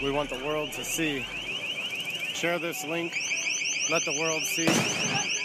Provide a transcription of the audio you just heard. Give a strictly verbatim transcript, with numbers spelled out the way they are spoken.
we want the world to see. Share this link. Let the world see